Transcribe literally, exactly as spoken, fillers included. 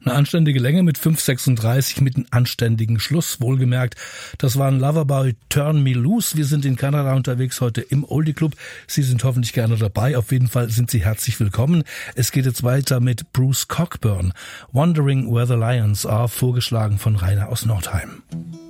Eine anständige Länge mit fünf sechsunddreißig mit einem anständigen Schluss, wohlgemerkt. Das war ein Loverboy Turn Me Loose. Wir sind in Kanada unterwegs heute im Oldie Club. Sie sind hoffentlich gerne dabei. Auf jeden Fall sind Sie herzlich willkommen. Es geht jetzt weiter mit Bruce Cockburn. Wondering Where the Lions Are, vorgeschlagen von Rainer aus Nordheim.